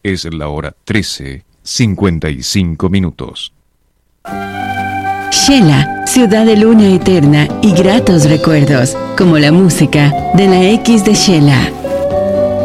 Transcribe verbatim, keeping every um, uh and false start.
Es la hora trece, cincuenta y cinco minutos. Shela, ciudad de luna eterna y gratos recuerdos, como la música de la X de Shela.